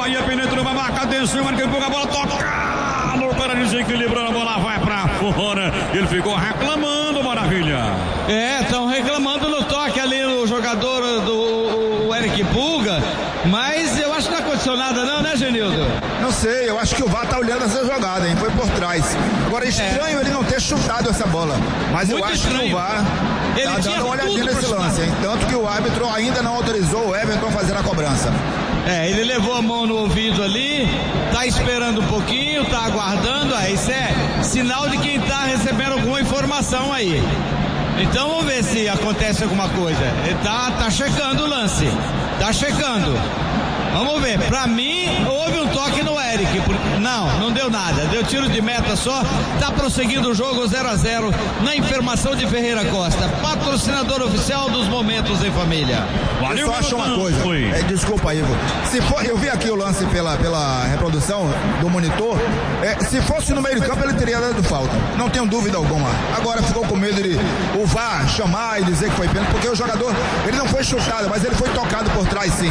Bahia penetrou pra marcar, atenção, marca um pouco a bola, toca no cara, desequilibrando, a bola vai pra fora. Ele ficou reclamando, Maravilha. Estão reclamando no toque ali o jogador do Eric Pulga, mas eu acho que não aconteceu nada não, né, Genildo? Não sei, eu acho que o VAR tá olhando essa jogada, hein? Foi por trás. Agora é estranho ele não ter chutado essa bola, mas muito eu acho estranho. Que o VAR tá dando uma olhadinha nesse lance, hein? Tanto que o árbitro ainda não autorizou o Everton a fazer a cobrança. Ele levou a mão no ouvido ali, tá esperando um pouquinho, tá aguardando, isso é sinal de quem tá recebendo alguma informação aí. Então vamos ver se acontece alguma coisa. Ele tá checando o lance, tá checando. Vamos ver, pra mim houve um toque no Eric. Não deu nada, deu tiro de meta só. Tá prosseguindo o jogo 0-0 na informação de Ferreira Costa, patrocinador oficial dos Momentos em Família. Eu só acho uma coisa, desculpa Ivo, se for, eu vi aqui o lance pela reprodução do monitor, se fosse no meio do campo ele teria dado falta, não tenho dúvida alguma. Agora ficou com medo de o VAR chamar e dizer que foi pênalti, porque o jogador, ele não foi chutado, mas ele foi tocado por trás sim.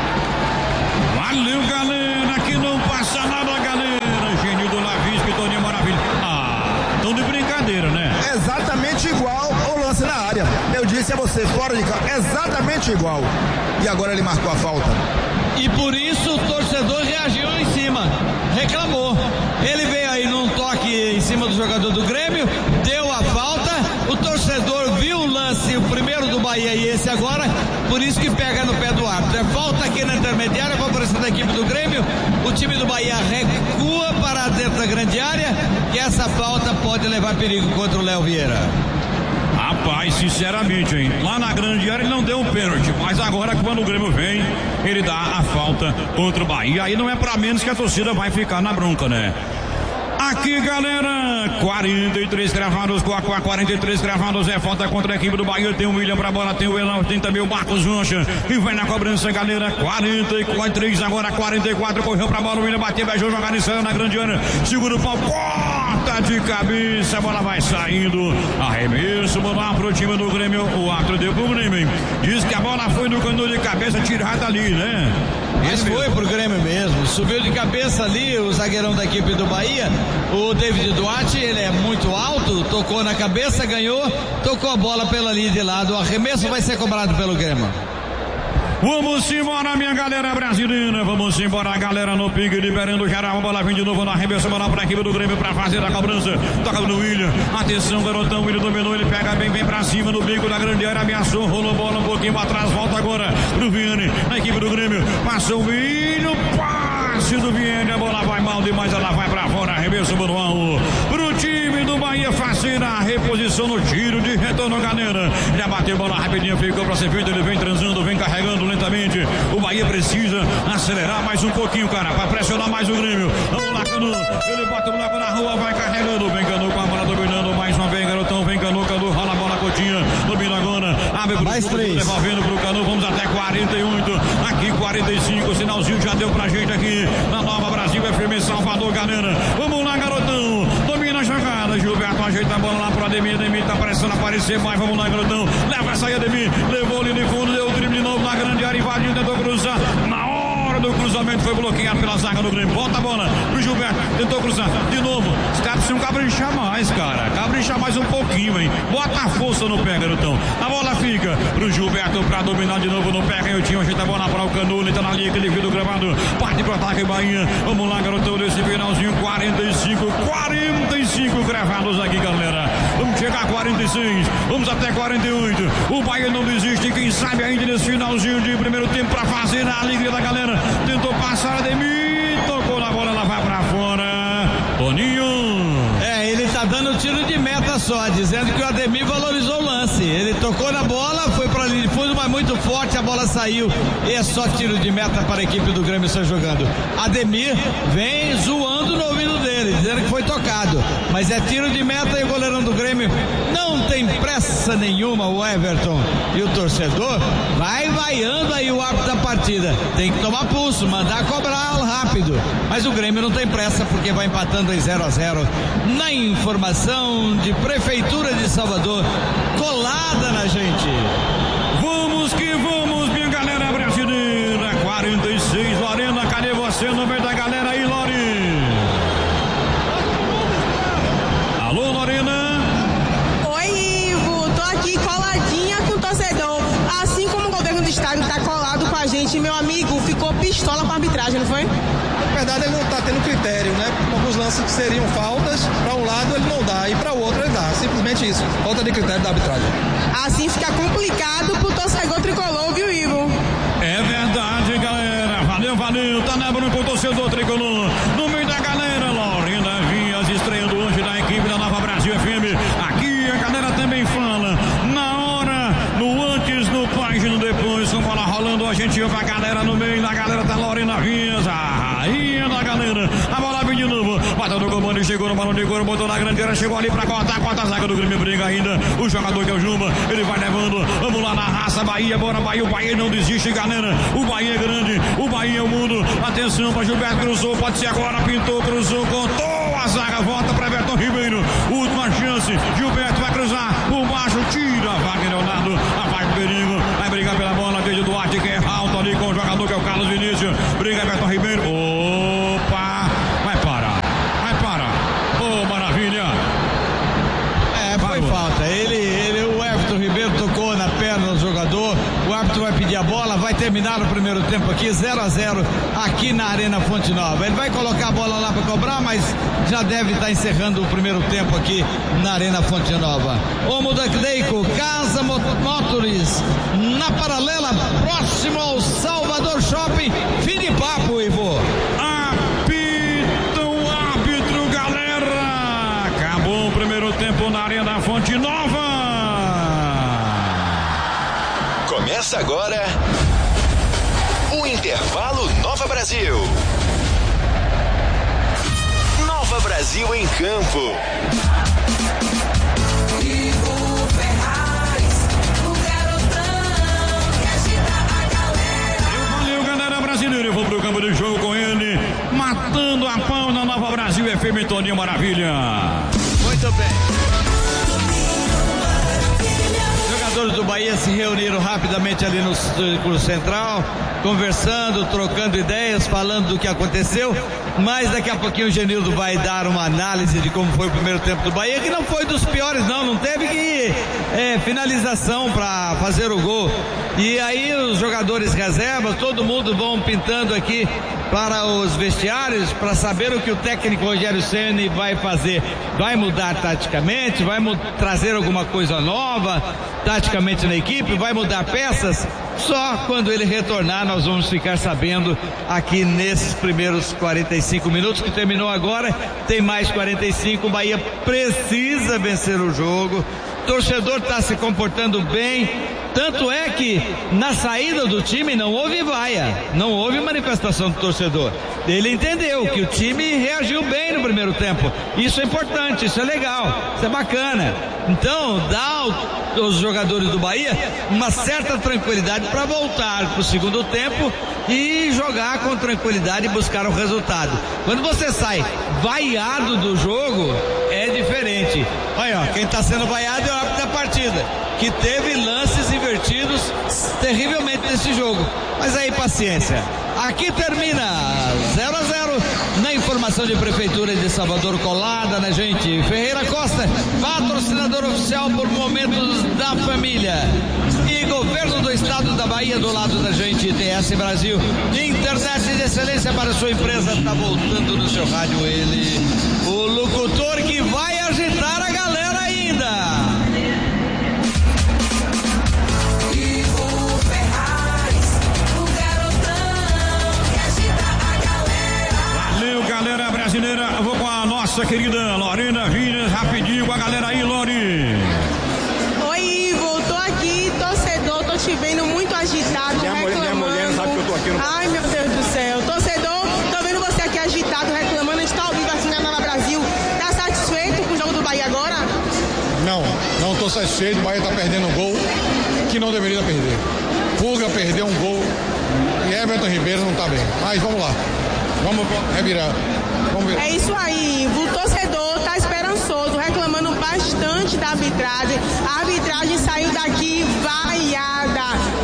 Valeu, galera, que não passa nada, galera. Genildo Lavisca e Toninho Maravilha. Tão de brincadeira, né? Exatamente igual o lance na área. Eu disse a você, fora de campo, exatamente igual. E agora ele marcou a falta. E por isso o torcedor reagiu em cima, reclamou. Ele veio aí num toque em cima do jogador do Grêmio, deu a falta, o torcedor viu o lance, o primeiro do Bahia e esse agora, por isso que pega no pé do árbitro. É falta aqui na intermediária, favorecendo a equipe do Grêmio. O time do Bahia recua para dentro da grande área, que essa falta pode levar perigo contra o Léo Vieira. Rapaz, sinceramente, hein? Lá na grande área ele não deu um pênalti, mas agora quando o Grêmio vem, ele dá a falta contra o Bahia. Aí não é pra menos que a torcida vai ficar na bronca, né? Aqui, galera, 43 cravados, 43 cravados, é falta contra a equipe do Bahia. Tem o William pra bola, tem o Elão, tem também o Marcos Rocha, e vai na cobrança, galera. 43, agora 44, correu pra bola, o William bateu, beijou, jogar e saiu na grande área, segura o pau, corta de cabeça, a bola vai saindo, arremesso, bola pro time do Grêmio, o árbitro deu pro Grêmio, hein? Diz que a bola foi no canto de cabeça, tirada ali, né? Mas foi pro Grêmio mesmo, subiu de cabeça ali o zagueirão da equipe do Bahia, o David Duarte, ele é muito alto, tocou na cabeça, ganhou, tocou a bola pela linha de lado, o arremesso vai ser cobrado pelo Grêmio. Vamos embora, minha galera brasileira. Vamos embora, galera no pique, liberando geral. A bola vem de novo na arremesso, bola para a equipe do Grêmio para fazer a cobrança. Toca no William. Atenção, garotão. William dominou, ele pega bem, vem para cima no bico da grande área. Ameaçou, rolou bola um pouquinho atrás. Volta agora pro Vianney. A equipe do Grêmio passou o William. Passe do Vianney. A bola vai mal demais, ela vai para fora. Arremesso manual pro time do Bahia fazer a reposição no tiro de retorno, galera. Já bateu bola rapidinho, ficou para ser feito. Ele vem transando, vem carregando lentamente. O Bahia precisa acelerar mais um pouquinho, cara, para pressionar mais o Grêmio. Vamos lá, Canu. Ele bota o moleque na rua, vai carregando. Vem Canu com a bola dominando mais uma vez, garotão. Vem Canu, rola a bola, Coutinho. Domina agora. Abre pro mais Canu, três. Devolvendo pro Canu. Vamos até 48. Aqui 45. O sinalzinho já deu pra gente aqui na Nova Brasil FM Salvador, galera. Vamos lá, garotão. Domina a jogada. Gilberto ajeita a bola lá pro Ademir. Ademir tá parecendo aparecer mais. Vamos lá, garotão. Leva essa aí, Ademir. Levou ali de fundo, deu o drible de novo na grande área, invadiu, tentou cruzar. Na hora do cruzamento foi bloqueado pela zaga do Grêmio. Volta a bola pro Gilberto, tentou cruzar de novo. Os caras precisam caprichar mais, cara. Caprichar mais um pouquinho, hein? Bota a força no pé, garotão. A bola fica pro Gilberto pra dominar de novo no pé. Canhotinho, ajeita a bola para o Canu. Ele tá na linha, aquele fio do gramado. Parte pro ataque, Bahia. Vamos lá, garotão, desse finalzinho. 45 gravados aqui, galera. Vamos chegar a 46. Vamos até 48. O Bahia não desiste. Quem sabe ainda nesse finalzinho de primeiro tempo pra fazer a alegria da galera. Tentou passar, Ademir. Tocou na bola, ela vai pra fora. Toninho. Ele tá dando tiro de meta só, dizendo que o Ademir valorizou o lance. Ele tocou na bola, foi pra linha de fundo, mas muito forte, a bola saiu. E é só tiro de meta para a equipe do Grêmio estar jogando. Ademir vem zoando no ouvido dele, dizendo que foi tocado. Mas é tiro de meta e o goleirão do Grêmio não tem pressa nenhuma, o Everton. E o torcedor vai vaiando aí o árbitro da partida. Tem que tomar pulso, mandar cobrar rápido. Mas o Grêmio não tem pressa porque vai empatando em 0-0. Na informação de Prefeitura de Salvador, colada na gente. Vamos que vamos, minha galera brasileira. 46, Lorena, cadê você? gente, meu amigo ficou pistola com a arbitragem, não foi? Na verdade, ele não está tendo critério, né? Alguns lances que seriam faltas, para um lado ele não dá e para o outro ele dá. Simplesmente isso, falta de critério da arbitragem. Assim fica complicado pro torcedor tricolor, viu, Ivo? É verdade, galera. Valeu. Tá lembrando pro torcedor tricolor. No meio da galera, Lorena Vinhas estreando hoje da equipe da Nova Brasil FM. Aqui a galera também fala. Na hora, no antes, no pós e no depois. Com bola rolando, a gente vai a galera no meio. Na galera tá Lorena Vinhas, a rainha da galera. A bola vem de novo. Bateu no comando, chegou no balão de couro, botou na grande área, chegou ali pra cortar. Quarta zaga do Grêmio, briga ainda. O jogador que é o Jumba, ele vai levando. Vamos lá na raça, Bahia, bora Bahia. O Bahia não desiste, galera. O Bahia é grande, o Bahia é o mundo. Atenção pra Gilberto, cruzou, pode ser agora, pintou, cruzou, contou a zaga, volta pra Everton Ribeiro. Última chance, Gilberto vai cruzar, por baixo, tira a vaga, Leonardo, afasta o perigo, vai brigar pela bola, desde Duarte, que é alto ali com o jogador que é o Carlos Vinícius. Briga Everton Ribeiro, opa, vai parar. Ô, maravilha. Foi falta. O Everton Ribeiro tocou na perna do jogador. O árbitro vai pedir a bola, vai terminar o primeiro tempo aqui, 0-0 aqui na Arena Fonte Nova. Ele vai colocar a bola lá para cobrar, mas já deve estar encerrando o primeiro tempo aqui na Arena Fonte Nova. Omo da Cleico, Casa Motores, na paralela, próximo ao Salvador Shopping. Fim de papo, Ivo. Primeiro tempo na Arena Fonte Nova. Começa agora o Intervalo Nova Brasil. Nova Brasil em campo. Ivo Ferraz, o garotão que agita a galera. Valeu, galera brasileira. Eu vou pro campo de jogo com ele, matando a pau na Nova Brasil FM, Toninho Maravilha. Muito bem. Os jogadores do Bahia se reuniram rapidamente ali no círculo central, conversando, trocando ideias, falando do que aconteceu, mas daqui a pouquinho o Genildo vai dar uma análise de como foi o primeiro tempo do Bahia, que não foi dos piores não teve finalização para fazer o gol. E aí os jogadores reservas, todo mundo vão pintando aqui para os vestiários para saber o que o técnico Rogério Ceni vai fazer. Vai mudar taticamente, vai trazer alguma coisa nova taticamente na equipe, vai mudar peças. Só quando ele retornar nós vamos ficar sabendo aqui nesses primeiros 45 minutos que terminou agora. Tem mais 45, o Bahia precisa vencer o jogo. O torcedor está se comportando bem, tanto é que na saída do time não houve vaia, não houve manifestação do torcedor. Ele entendeu que o time reagiu bem no primeiro tempo. Isso é importante, isso é legal, isso é bacana. Então dá aos jogadores do Bahia uma certa tranquilidade para voltar para o segundo tempo e jogar com tranquilidade e buscar o resultado. Quando você sai vaiado do jogo, é diferente. Olha, ó, quem está sendo vaiado é o árbitro da partida, que teve lances invertidos terrivelmente nesse jogo. Mas aí, paciência. Aqui termina 0-0 na informação de Prefeitura de Salvador, colada na gente. Ferreira Costa, patrocinador oficial por Momentos da Família. E Governo do Estado da Bahia do lado da gente, TS Brasil. Internet de excelência para sua empresa. Tá voltando no seu rádio ele, o locutor que vai agitar a galera ainda. Galera brasileira, eu vou com a nossa querida Lorena Vinhas, rapidinho com a galera aí, Lori. Oi, Ivo, tô aqui, torcedor, tô te vendo muito agitado, reclamando. Minha mulher sabe que eu tô aqui no... Ai, meu Deus do céu, torcedor, tô vendo você aqui agitado, reclamando, a gente tá ao vivo assim na Nova Brasil. Tá satisfeito com o jogo do Bahia agora? Não tô satisfeito, o Bahia tá perdendo um gol que não deveria perder. Pulga perdeu um gol e Everton Ribeiro não tá bem, mas vamos lá. Vamos revirar. É isso aí, Ivo. O torcedor tá esperançoso, reclamando bastante da arbitragem. A arbitragem saiu daqui vaiada.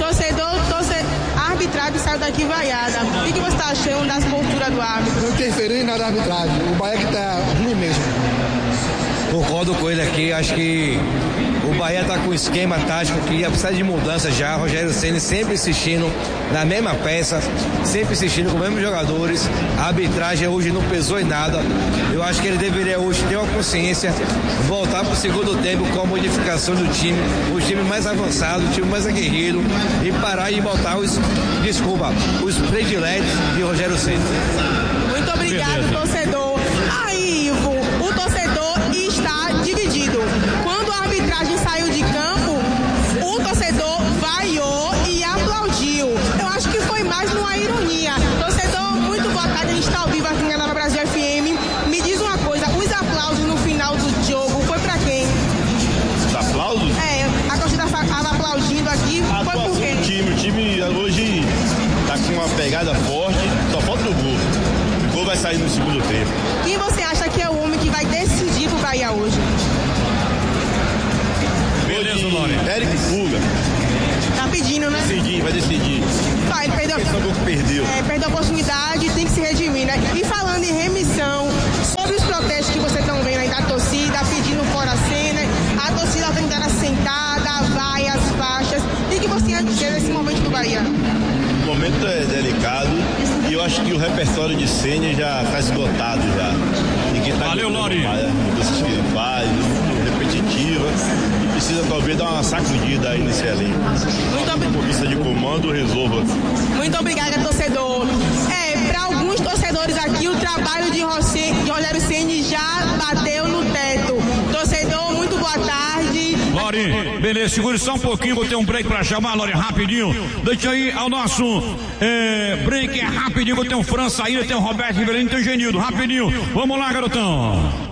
A arbitragem saiu daqui vaiada. O que você tá achando das posturas do árbitro? Não interferiu na arbitragem. O Bahia que tá ruim mesmo. Concordo com ele aqui, acho que O Bahia tá com um esquema tático que ia precisar de mudança já. Rogério Ceni sempre insistindo na mesma peça, sempre insistindo com os mesmos jogadores. A arbitragem hoje não pesou em nada. Eu acho que ele deveria hoje ter uma consciência, voltar pro segundo tempo com a modificação do time, o time mais avançado, o time mais aguerrido, e parar de botar os prediletos de Rogério Ceni. Muito obrigado, torcedor. Aí, Ivo, o torcedor está dividido. Quando a arbitragem saiu de campo, o torcedor vaiou e aplaudiu. Eu acho que foi mais numa ironia. Torcedor, muito boa tarde, a gente está ao vivo aqui na Nova Brasil FM. Me diz uma coisa, os aplausos no final do jogo foi pra quem? Os aplausos? A torcida estava aplaudindo aqui, foi por quem? O time hoje tá com uma pegada forte, só falta o gol. O gol vai sair no segundo tempo. Quem você acha que é o homem que vai decidir pro Bahia hoje? Beleza, Lore. Eric Fuga. Tá pedindo, né? Vai decidir. Vai, ele perdeu. Perdeu. Perdeu a oportunidade, tem que se redimir, né? E falando em remissão, sobre os protestos que vocês estão vendo aí da torcida, pedindo fora a cena, a torcida tentando sentada, vai, as faixas. O que você acha desse momento do Bahia? O momento é delicado e eu acho que o repertório de Ceni já está esgotado já. Valeu, Lore. Coisas que ele faz, muito repetitiva, e precisa talvez dar uma sacudida aí nesse elenco. Por vista de comando, resolva. Muito obrigada, torcedor. Para alguns torcedores aqui, o trabalho de Rogério Ceni já bateu no teto. Torcedor, muito boa tarde. Lore, beleza, segure só um pouquinho, vou ter um break pra chamar, Lore, rapidinho. Deixa aí ao nosso break, rapidinho, vou ter um França aí, tem o Roberto Rivelino, tem o Genildo, rapidinho. Vamos lá, garotão.